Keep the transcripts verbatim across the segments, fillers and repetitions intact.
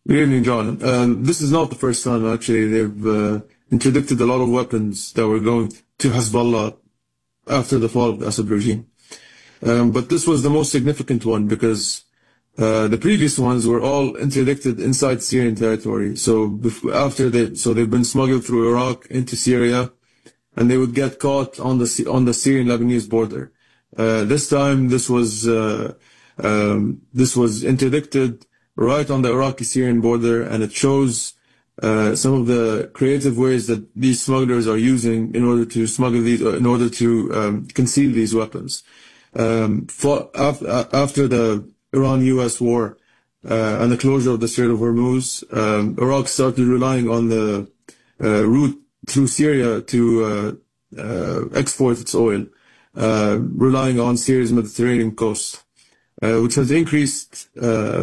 Good evening, John. Um, this is not the first time, actually. They've uh, interdicted a lot of weapons that were going to Hezbollah after the fall of the Assad regime. Um, but this was the most significant one because uh, the previous ones were all interdicted inside Syrian territory. So bef- after they, so they've been smuggled through Iraq into Syria, and they would get caught on the on the Syrian-Lebanese border. Uh, this time, this was uh, um, this was interdicted right on the Iraqi-Syrian border, and it shows uh, some of the creative ways that these smugglers are using in order to smuggle these, in order to um, conceal these weapons. Um, for, after the Iran-U S war uh, and the closure of the Strait of Hormuz, um, Iraq started relying on the uh, route through Syria to uh, uh, export its oil, uh, relying on Syria's Mediterranean coast, uh, which has increased uh,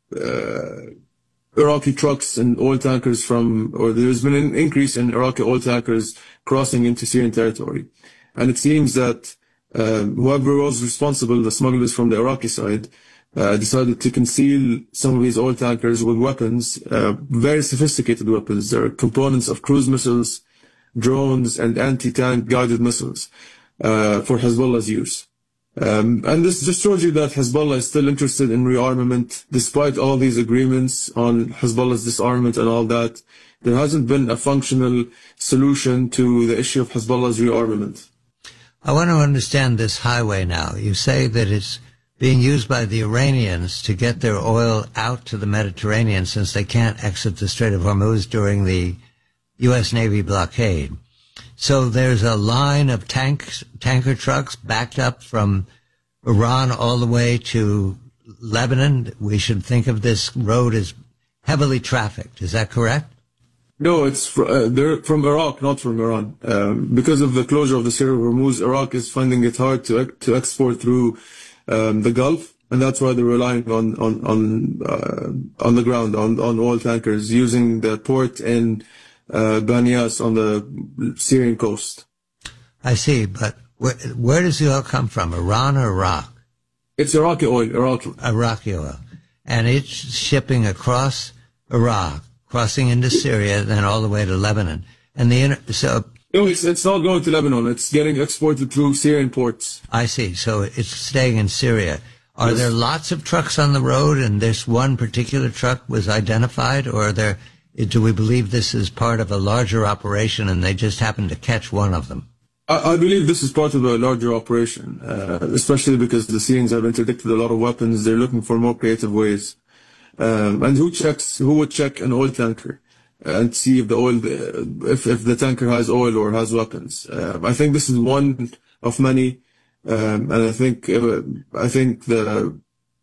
uh, Iraqi trucks and oil tankers from, or there's been an increase in Iraqi oil tankers crossing into Syrian territory. And it seems that uh, whoever was responsible, the smugglers from the Iraqi side, uh, decided to conceal some of these oil tankers with weapons, uh, very sophisticated weapons. There are components of cruise missiles, drones, and anti-tank guided missiles uh, for Hezbollah's use. Um, and this just shows you that Hezbollah is still interested in rearmament, despite all these agreements on Hezbollah's disarmament and all that. There hasn't been a functional solution to the issue of Hezbollah's rearmament. I want to understand this highway now. You say that it's being used by the Iranians to get their oil out to the Mediterranean since they can't exit the Strait of Hormuz during the U S Navy blockade. So there's a line of tanks, tanker trucks backed up from Iran all the way to Lebanon. We should think of this road as heavily trafficked. Is that correct? No, it's fr- uh, they're from Iraq, not from Iran. Um, because of the closure of the Strait of Hormuz, Iraq is finding it hard to to export through um, the Gulf, and that's why they're relying on on on uh, on the ground on on oil tankers using the port in Uh, Banias on the Syrian coast. I see, but where, where does the oil come from, Iran or Iraq? It's Iraqi oil, Iraqi. Iraqi oil. And it's shipping across Iraq, crossing into Syria, then all the way to Lebanon. And the inter- so No, it's, it's not going to Lebanon. It's getting exported through Syrian ports. I see. So it's staying in Syria. Are yes. there lots of trucks on the road, and this one particular truck was identified, or are there... Do we believe this is part of a larger operation and they just happened to catch one of them? I, I believe this is part of a larger operation, uh, especially because the Syrians have interdicted a lot of weapons. They're looking for more creative ways. Um, and who checks, who would check an oil tanker and see if the oil, if, if the tanker has oil or has weapons? Uh, I think this is one of many. Um, and I think, uh, I think the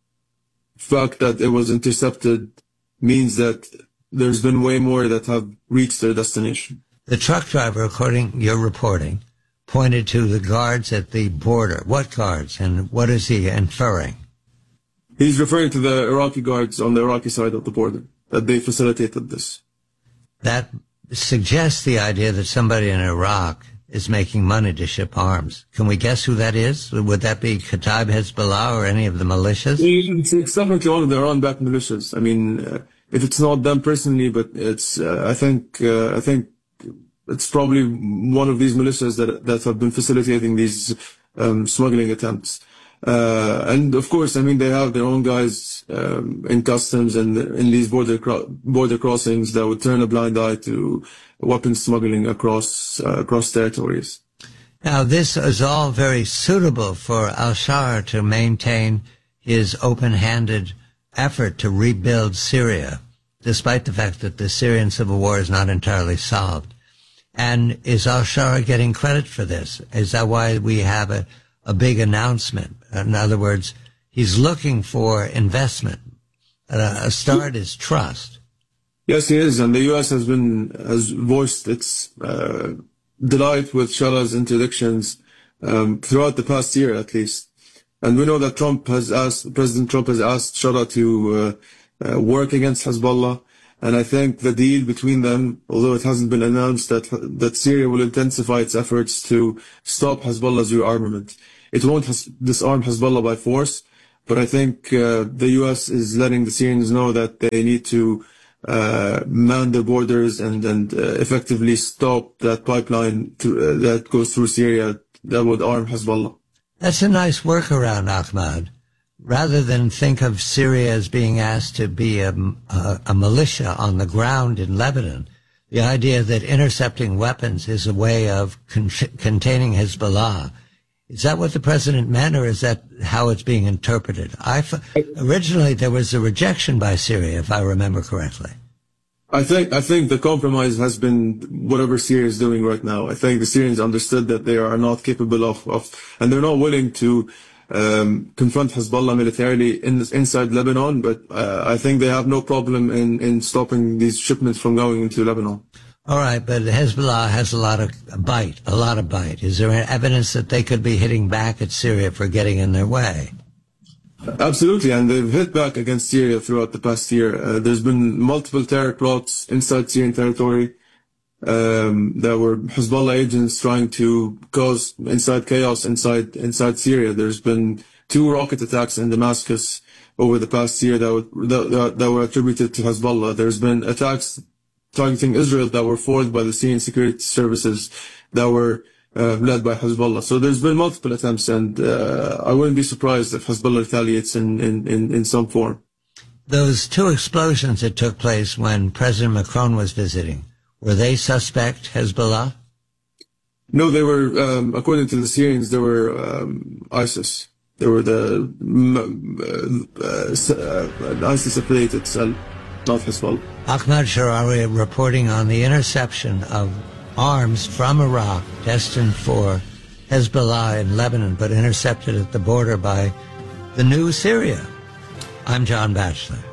fact that it was intercepted means that there's been way more that have reached their destination. The truck driver, according to your reporting, pointed to the guards at the border. What guards, and what is he inferring? He's referring to the Iraqi guards on the Iraqi side of the border, that they facilitated this. That suggests the idea that somebody in Iraq is making money to ship arms. Can we guess who that is? Would that be Kataib Hezbollah or any of the militias? It's, it's definitely one of the Iran-backed militias. I mean... Uh, If it's not them personally, but it's, uh, I think, uh, I think it's probably one of these militias that, that have been facilitating these, um, smuggling attempts. Uh, and of course, I mean, they have their own guys, um, in customs and in these border, cro- border crossings that would turn a blind eye to weapons smuggling across, uh, across territories. Now, this is all very suitable for al-Shar to maintain his open-handed effort to rebuild Syria, despite the fact that the Syrian civil war is not entirely solved. And is al-Shar getting credit for this? Is that why we have a, a big announcement? In other words, he's looking for investment. A, a start is trust. Yes, he is, and the U S has been has voiced its uh, delight with Shara's interdictions um, throughout the past year, at least. And we know that Trump has asked, President Trump has asked Shara to uh, uh, work against Hezbollah. And I think the deal between them, although it hasn't been announced, that that Syria will intensify its efforts to stop Hezbollah's rearmament. It won't has, disarm Hezbollah by force, but I think uh, the U S is letting the Syrians know that they need to uh, man the borders and, and uh, effectively stop that pipeline to, uh, that goes through Syria that would arm Hezbollah. That's a nice workaround, Ahmad. Rather than think of Syria as being asked to be a, a, a militia on the ground in Lebanon, the idea that intercepting weapons is a way of con- containing Hezbollah. Is that what the president meant, or is that how it's being interpreted? I f- originally, there was a rejection by Syria, if I remember correctly. I think I think the compromise has been whatever Syria is doing right now. I think the Syrians understood that they are not capable of, of and they're not willing to um, confront Hezbollah militarily in, inside Lebanon, but uh, I think they have no problem in, in stopping these shipments from going into Lebanon. All right, but Hezbollah has a lot of bite, a lot of bite. Is there evidence that they could be hitting back at Syria for getting in their way? Absolutely, and they've hit back against Syria throughout the past year. Uh, there's been multiple terror plots inside Syrian territory. Um, there were Hezbollah agents trying to cause inside chaos inside inside Syria. There's been two rocket attacks in Damascus over the past year that were, that, that were attributed to Hezbollah. There's been attacks targeting Israel that were forged by the Syrian security services that were Uh, led by Hezbollah. So there's been multiple attempts, and uh, I wouldn't be surprised if Hezbollah retaliates in, in, in, in some form. Those two explosions that took place when President Macron was visiting, were they suspect Hezbollah? No, they were, um, according to the Syrians, they were um, ISIS. They were the uh, uh, ISIS-affiliated cell, not Hezbollah. Ahmad Sharawi reporting on the interception of arms from Iraq destined for Hezbollah in Lebanon, but intercepted at the border by the new Syria. I'm John Batchelor.